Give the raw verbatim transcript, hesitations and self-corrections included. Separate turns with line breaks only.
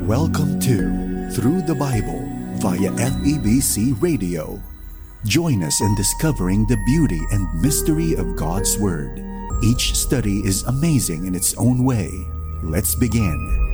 Welcome to Through the Bible via F E B C Radio. Join us in discovering the beauty and mystery of God's Word. Each study is amazing in its own way. Let's begin.